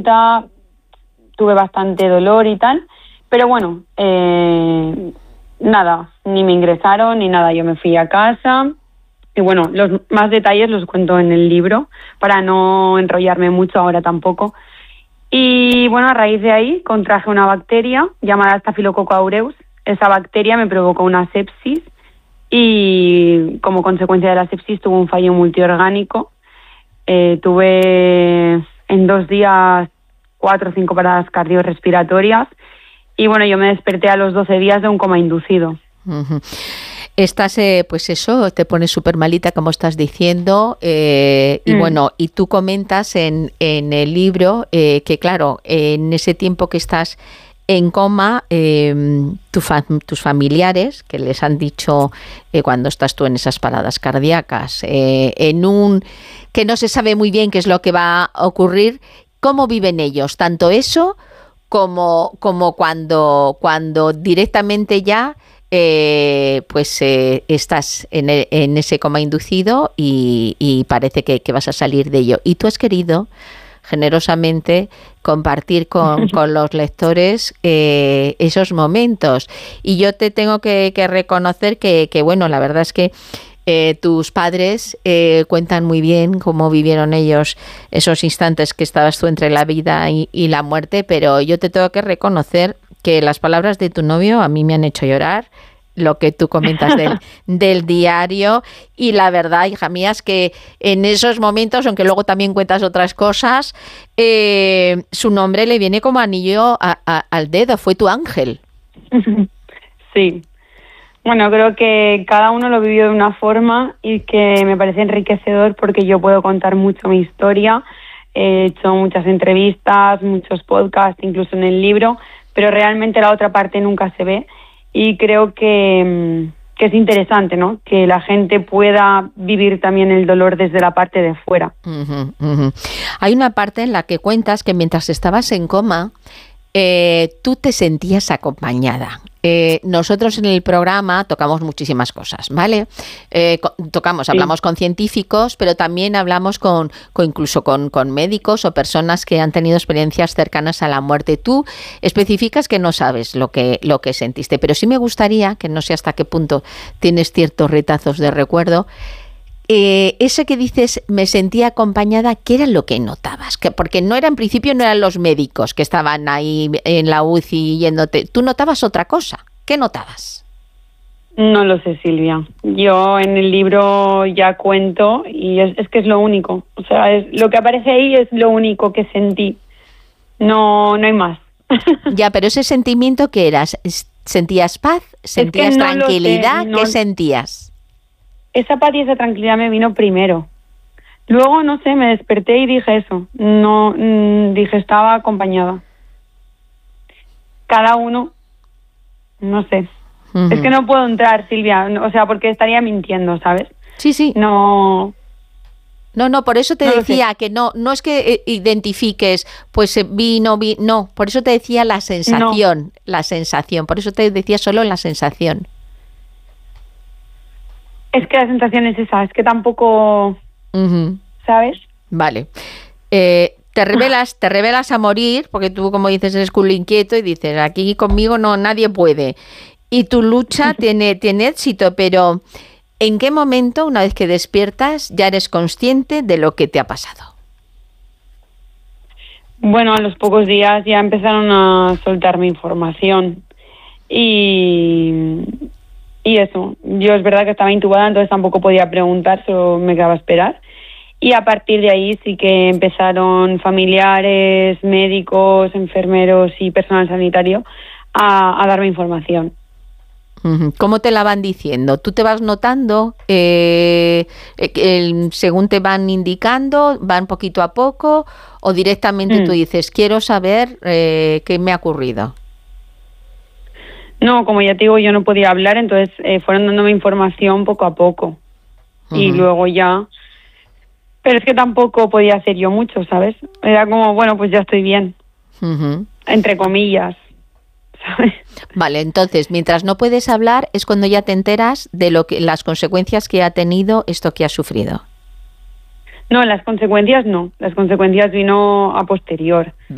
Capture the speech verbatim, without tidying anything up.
garganta, tuve bastante dolor y tal, pero bueno, eh, nada, ni me ingresaron ni nada, yo me fui a casa y bueno, los más detalles los cuento en el libro para no enrollarme mucho ahora tampoco. Y bueno, a raíz de ahí contraje una bacteria llamada Staphylococcus aureus. Esa bacteria me provocó una sepsis y como consecuencia de la sepsis tuve un fallo multiorgánico. Eh, tuve en dos días cuatro o cinco paradas cardiorrespiratorias y bueno, yo me desperté a los doce días de un coma inducido. Uh-huh. Estás, eh, pues eso, te pones súper malita, como estás diciendo, eh, y mm. bueno, y tú comentas en, en el libro eh, que, claro, en ese tiempo que estás en coma, eh, tu fa- tus familiares, que les han dicho eh, cuando estás tú en esas paradas cardíacas, eh, en un que no se sabe muy bien qué es lo que va a ocurrir, ¿cómo viven ellos? Tanto eso como, como cuando, cuando directamente ya Eh, pues eh, estás en, el, en ese coma inducido y, y parece que, que vas a salir de ello. Y tú has querido generosamente compartir con, con los lectores eh, esos momentos. Y yo te tengo que, que reconocer que, que, bueno, la verdad es que eh, tus padres eh, cuentan muy bien cómo vivieron ellos esos instantes que estabas tú entre la vida y, y la muerte, pero yo te tengo que reconocer que las palabras de tu novio a mí me han hecho llorar, lo que tú comentas del, del diario, y la verdad, hija mía, es que en esos momentos, aunque luego también cuentas otras cosas, eh, su nombre le viene como anillo a, a, al dedo, fue tu ángel. Sí, bueno, creo que cada uno lo vivió de una forma y que me parece enriquecedor porque yo puedo contar mucho mi historia, he hecho muchas entrevistas, muchos podcasts, incluso en el libro, pero realmente la otra parte nunca se ve y creo que, que es interesante, ¿no? Que la gente pueda vivir también el dolor desde la parte de fuera. Uh-huh, uh-huh. Hay una parte en la que cuentas que mientras estabas en coma, eh, tú te sentías acompañada. Eh, nosotros en el programa tocamos muchísimas cosas, ¿vale? Eh, co- tocamos, sí. Hablamos con científicos, pero también hablamos con, con incluso con, con médicos o personas que han tenido experiencias cercanas a la muerte. Tú especificas que no sabes lo que, lo que sentiste, pero sí me gustaría, que no sé hasta qué punto tienes ciertos retazos de recuerdo, Eh, eso que dices, me sentía acompañada, ¿qué era lo que notabas? Que, porque no era, en principio no eran los médicos que estaban ahí en la U C I yéndote. ¿Tú notabas otra cosa? ¿Qué notabas? No lo sé, Silvia. Yo en el libro ya cuento y es, es que es lo único. O sea, es, lo que aparece ahí es lo único que sentí. No, no hay más. Ya, pero ese sentimiento, ¿qué eras? ¿Sentías paz? ¿Sentías es que no tranquilidad? sé, no... ¿Qué sentías? Esa paz y esa tranquilidad me vino primero. Luego, no sé, me desperté y dije eso. No, mmm, dije, estaba acompañada. Cada uno, no sé. Uh-huh. Es que no puedo entrar, Silvia, o sea, porque estaría mintiendo, ¿sabes? Sí, sí. No... No, no, por eso te no decía que no, no es que identifiques, pues vi, no vi, no, por eso te decía la sensación, no. la sensación, por eso te decía solo la sensación. Es que la sensación es esa, es que tampoco, uh-huh. ¿sabes? Vale. Eh, te revelas, te revelas a morir, porque tú, como dices, eres culo inquieto y dices, aquí conmigo no, nadie puede. Y tu lucha tiene, tiene éxito, pero ¿en qué momento, una vez que despiertas, ya eres consciente de lo que te ha pasado? Bueno, a los pocos días ya empezaron a soltarme información y... Y eso, yo es verdad que estaba intubada, entonces tampoco podía preguntar, solo me quedaba a esperar. Y a partir de ahí sí que empezaron familiares, médicos, enfermeros y personal sanitario a, a darme información. ¿Cómo te la van diciendo? ¿Tú te vas notando eh, eh, según te van indicando, van poquito a poco o directamente mm. tú dices, quiero saber eh, qué me ha ocurrido? No, como ya te digo, yo no podía hablar, entonces eh, fueron dándome información poco a poco. Uh-huh. Y luego ya... Pero es que tampoco podía hacer yo mucho, ¿sabes? Era como, bueno, pues ya estoy bien. Uh-huh. Entre comillas, ¿sabes? Vale, entonces, mientras no puedes hablar, es cuando ya te enteras de lo que las consecuencias que ha tenido esto que has sufrido. No, las consecuencias no. Las consecuencias vino a posterior.